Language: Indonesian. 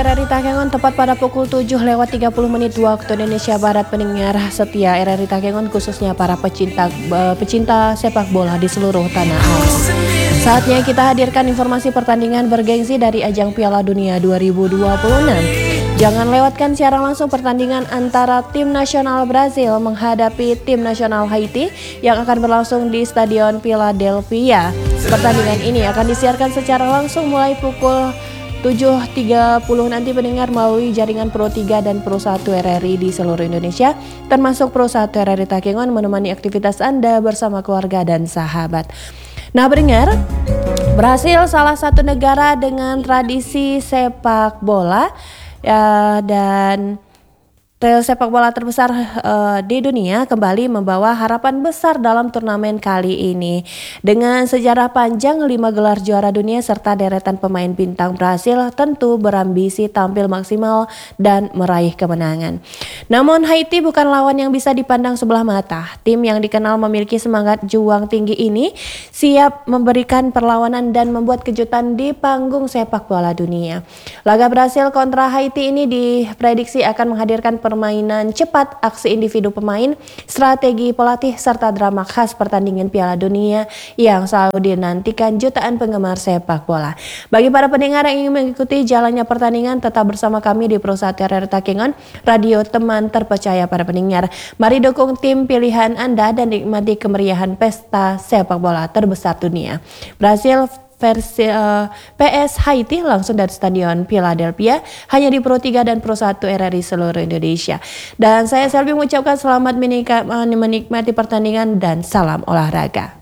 RRI Takengon tepat pada pukul 7:30 waktu Indonesia Barat. Pendengar setia RRI Takengon, khususnya para pecinta sepak bola di seluruh tanah air. Saatnya kita hadirkan informasi pertandingan bergengsi dari ajang Piala Dunia 2026. Jangan lewatkan siaran langsung pertandingan antara tim nasional Brazil menghadapi tim nasional Haiti yang akan berlangsung di Stadion Philadelphia. Pertandingan ini akan disiarkan secara langsung mulai pukul 7.30 nanti pendengar melalui jaringan Pro 3 dan Pro 1 RRI di seluruh Indonesia, termasuk Pro 1 RRI Takengon, menemani aktivitas Anda bersama keluarga dan sahabat. Nah pendengar, Brasil salah satu negara dengan tradisi sepak bola dan sepak bola terbesar di dunia kembali membawa harapan besar dalam turnamen kali ini. Dengan sejarah panjang 5 gelar juara dunia serta deretan pemain bintang, Brasil tentu berambisi tampil maksimal dan meraih kemenangan. Namun Haiti bukan lawan yang bisa dipandang sebelah mata. Tim yang dikenal memiliki semangat juang tinggi ini siap memberikan perlawanan dan membuat kejutan di panggung sepak bola dunia. Laga Brasil kontra Haiti ini diprediksi akan menghadirkan permainan cepat, aksi individu pemain, strategi pelatih, serta drama khas pertandingan Piala Dunia yang selalu dinantikan jutaan penggemar sepak bola. Bagi para pendengar yang ingin mengikuti jalannya pertandingan, tetap bersama kami di Pro 1 RRI Takengon, radio teman terpercaya para pendengar. Mari dukung tim pilihan Anda dan nikmati kemeriahan pesta sepak bola terbesar dunia. Brasil versi PS Haiti langsung dari Stadion Philadelphia hanya di Pro 3 dan Pro 1 RRI seluruh Indonesia. Dan saya Selvi mengucapkan selamat menikmati pertandingan dan salam olahraga.